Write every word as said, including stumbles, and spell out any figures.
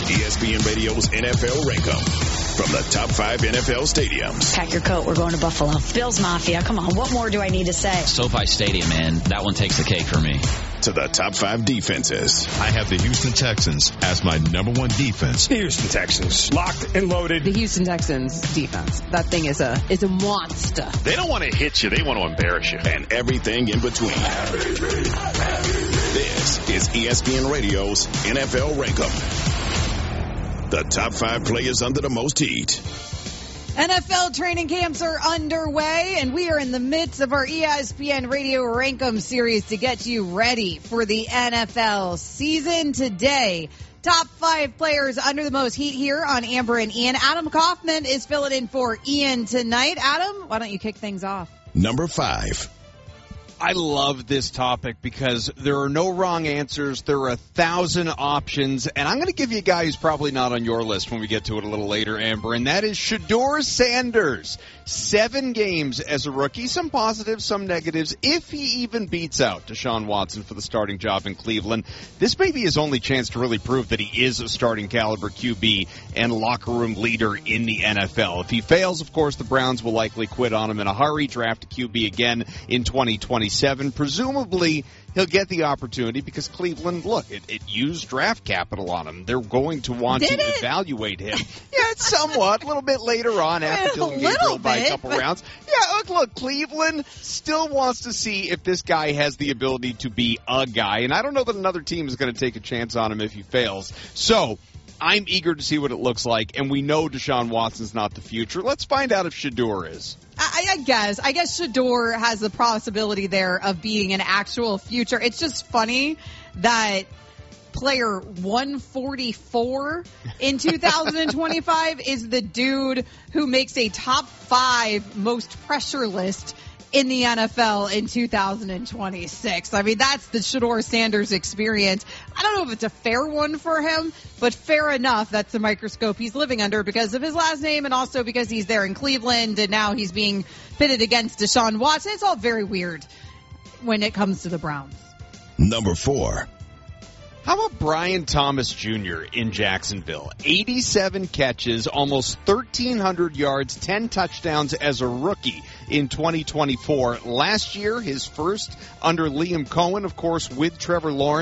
E S P N Radio's N F L Rank-Em from the top five N F L stadiums. Pack your coat. We're going to Buffalo. Bills Mafia. Come on. What more do I need to say? SoFi Stadium, man. That one takes the cake for me. To the top five defenses. I have the Houston Texans as my number one defense. The Houston Texans, locked and loaded. The Houston Texans defense. That thing is a is a monster. They don't want to hit you. They want to embarrass you. And everything in between. This is E S P N Radio's N F L Rank-Em. The top five players under the most heat. N F L training camps are underway, and we are in the midst of our E S P N Radio Rank-Em series to get you ready for the N F L season. Today, top five players under the most heat here on Amber and Ian. Adam Kaufman is filling in for Ian tonight. Adam, why don't you kick things off? Number five. I love this topic because there are no wrong answers. There are a thousand options. And I'm going to give you a guy who's probably not on your list when we get to it a little later, Amber, and that is Shedeur Sanders. Seven games as a rookie, some positives, some negatives. If he even beats out Deshaun Watson for the starting job in Cleveland, this may be his only chance to really prove that he is a starting caliber Q B and locker room leader in the N F L. If he fails, of course, the Browns will likely quit on him in a hurry, draft a Q B again in twenty twenty-seven. Presumably, he'll get the opportunity because Cleveland, look, it, it used draft capital on him. They're going to want Did to it? evaluate him. Yeah, somewhat, a little bit later on after A Dylan little Gabriel by a bit, couple but- rounds. Yeah, look, look, Cleveland still wants to see if this guy has the ability to be a guy, and I don't know that another team is going to take a chance on him if he fails. So, I'm eager to see what it looks like, and we know Deshaun Watson's not the future. Let's find out if Shedeur is. I, I guess. I guess Shedeur has the possibility there of being an actual future. It's just funny that player one forty-four in two thousand twenty-five is the dude who makes a top five most pressure list in the N F L in two thousand twenty-six. I mean, that's the Shedeur Sanders experience. I don't know if it's a fair one for him, but fair enough. That's the microscope he's living under because of his last name and also because he's there in Cleveland and now he's being pitted against Deshaun Watson. It's all very weird when it comes to the Browns. Number four. How about Brian Thomas Junior in Jacksonville? eighty-seven catches, almost thirteen hundred yards, ten touchdowns as a rookie in twenty twenty-four. Last year, his first under Liam Cohen, of course, with Trevor Lawrence.